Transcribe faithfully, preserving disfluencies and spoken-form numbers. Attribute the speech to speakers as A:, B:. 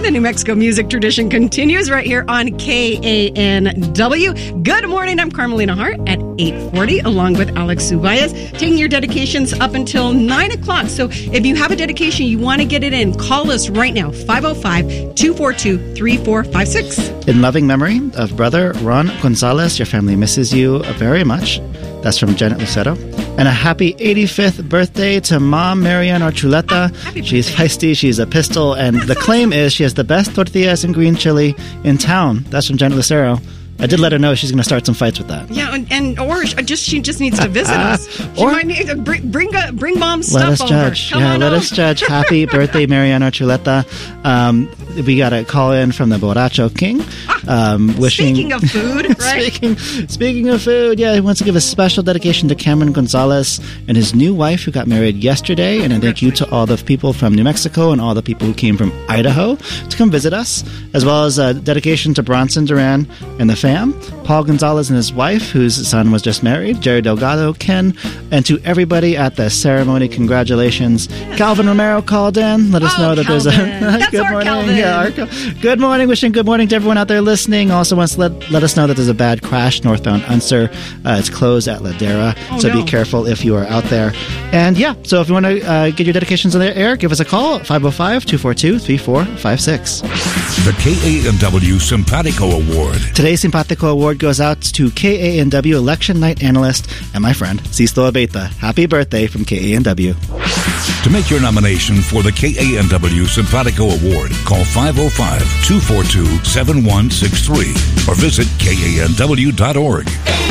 A: The New Mexico music tradition continues right here on K A N W. Good morning. I'm Carmelina Hart at eight forty, along with Alex Ubayas, taking your dedications up until nine o'clock. So if you have a dedication, you want to get it in, call us right now, five oh five, two four two, three four five six.
B: In loving memory of brother Ron Gonzalez, your family misses you very much. That's from Janet Lucero. And a happy eighty-fifth birthday to Mom Marianne Archuleta. She's feisty, she's a pistol, and the claim is she has the best tortillas and green chili in town. That's from Janet Lucero. I did let her know she's going to start some fights with that.
A: Yeah, and, and or just she just needs to visit us. She
B: or
A: might need to bring bring, a, bring Mom's
B: let
A: stuff
B: us judge.
A: over. Come
B: yeah,
A: on
B: let
A: over.
B: us judge. Happy birthday, Marianne Archuleta. Um, we got a call in from the Borracho King. Um, wishing,
A: Speaking of food, right?
B: speaking, speaking of food, yeah, he wants to give a special dedication to Cameron Gonzalez and his new wife who got married yesterday. And a thank you to all the people from New Mexico and all the people who came from Idaho to come visit us, as well as a dedication to Bronson Duran and the fam, Paul Gonzalez and his wife, whose son was just married, Jerry Delgado, Ken, and to everybody at the ceremony, congratulations. Calvin Romero called in. Let us
A: Oh,
B: know that
A: Calvin.
B: there's a
A: That's
B: good
A: our
B: morning.
A: Calvin.
B: Yeah, our Cal- good morning. Wishing good morning to everyone out there listening. Also wants to let, let us know that there's a bad crash northbound Unser. Uh, it's closed at Ladera,
A: Oh,
B: so
A: no.
B: be careful if you are out there. And yeah, so if you want to uh, get your dedications on the air, give us a call at five oh five, two four two, three four five six.
C: The K A N W Simpatico Award.
B: Today's Simpatico Award goes out to K A N W election night analyst and my friend, Sisto Abeta. Happy birthday from K A N W.
C: To make your nomination for the K A N W Simpatico Award, call five oh five, two four two, seven one six three or visit K A N W dot org.